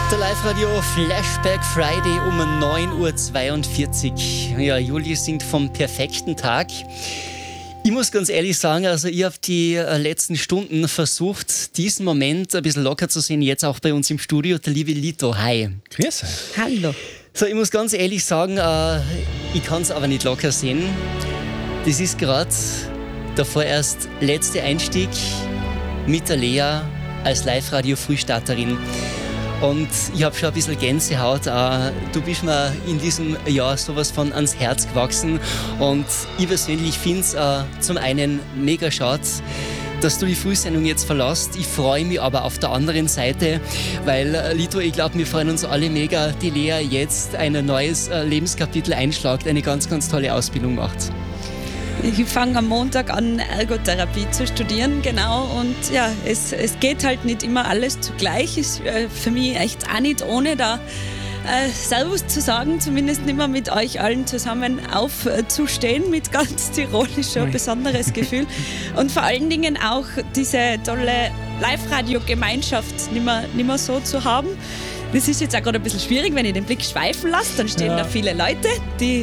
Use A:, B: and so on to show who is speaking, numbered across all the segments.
A: Der Live-Radio Flashback Friday um 9.42 Uhr. Ja, Juli singt vom perfekten Tag. Ich muss ganz ehrlich sagen, also ich habe die letzten Stunden versucht, diesen Moment ein bisschen locker zu sehen, jetzt auch bei uns im Studio, der liebe Lito. Hi.
B: Grüß euch.
C: Hallo.
A: So, ich muss ganz ehrlich sagen, ich kann es aber nicht locker sehen. Das ist gerade der vorerst letzte Einstieg mit der Lea als Live-Radio-Frühstarterin. Und ich habe schon ein bisschen Gänsehaut. Du bist mir in diesem Jahr sowas von ans Herz gewachsen. Und ich persönlich finde es zum einen mega schade, dass du die Frühsendung jetzt verlässt. Ich freue mich aber auf der anderen Seite, weil, Lito, ich glaube, wir freuen uns alle mega, die Lea jetzt ein neues Lebenskapitel einschlagt, eine ganz, ganz tolle Ausbildung macht.
C: Ich fange am Montag an, Ergotherapie zu studieren, genau. Und ja, es geht halt nicht immer alles zugleich. Ist für mich echt auch nicht ohne da Servus zu sagen, zumindest nicht mehr mit euch allen zusammen aufzustehen, mit ganz Tirol ist schon ein besonderes Gefühl. Und vor allen Dingen auch diese tolle Live-Radio-Gemeinschaft nicht mehr so zu haben. Das ist jetzt auch gerade ein bisschen schwierig, wenn ich den Blick schweifen lasse, dann stehen da viele Leute, die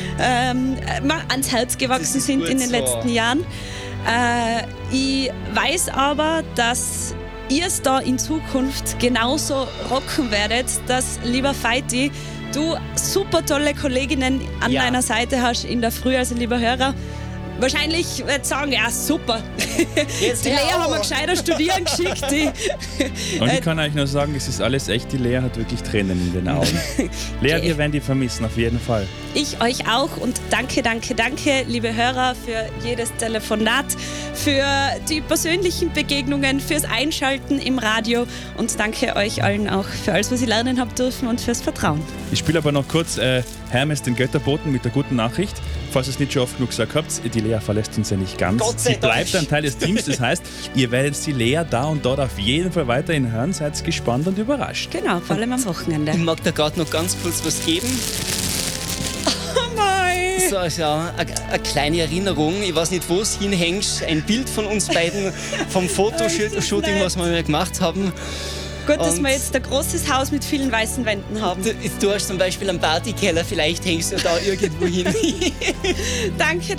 C: mir ans Herz gewachsen sind in den letzten Jahren. Ich weiß aber, dass ihr es da in Zukunft genauso rocken werdet, dass, lieber Feiti, du super tolle Kolleginnen an deiner Seite hast in der Früh, also lieber Hörer. Wahrscheinlich wird sagen, ja super, die Lea haben wir gescheiter studieren geschickt.
B: Und ich kann euch nur sagen, es ist alles echt, die Lea hat wirklich Tränen in den Augen. Lea, wir werden die vermissen, auf jeden Fall.
C: Ich euch auch und danke, liebe Hörer, für jedes Telefonat, für die persönlichen Begegnungen, fürs Einschalten im Radio und danke euch allen auch für alles, was ich lernen habe dürfen und fürs Vertrauen.
B: Ich spiele aber noch kurz Hermes den Götterboten mit der guten Nachricht. Falls ihr es nicht schon oft genug gesagt habt, die Lea verlässt uns ja nicht ganz. Sie bleibt ein Teil des Teams, das heißt, ihr werdet die Lea da und dort auf jeden Fall weiterhin hören. Seid gespannt und überrascht.
C: Genau, vor allem am Wochenende.
A: Ich mag da gerade noch ganz kurz was geben.
C: Oh mein!
A: So, also eine kleine Erinnerung. Ich weiß nicht, wo es hinhängt. Ein Bild von uns beiden vom Fotoshooting, was wir mal gemacht haben.
C: Gut, dass wir jetzt ein großes Haus mit vielen weißen Wänden haben.
A: Du hast zum Beispiel einen Partykeller, vielleicht hängst du da irgendwo hin.
C: Danke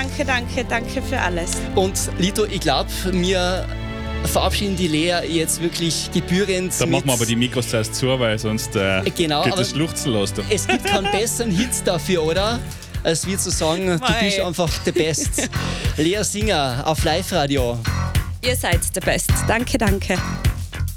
C: für alles.
A: Und Lito, ich glaube, wir verabschieden die Lea jetzt wirklich gebührend.
B: Da machen wir aber die Mikros zuerst zu, weil sonst geht das Schluchzen los.
A: Es gibt keinen besseren Hit dafür, oder? Als wir zu sagen, du bist einfach der Best. Lea Singer auf Live-Radio.
C: Ihr seid der Best. Danke.